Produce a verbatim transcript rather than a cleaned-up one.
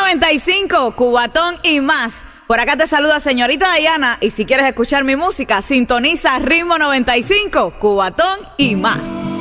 noventa y cinco, Cubatón y más. Por acá te saluda señorita Diana y si quieres escuchar mi música, sintoniza Ritmo noventa y cinco, Cubatón y más.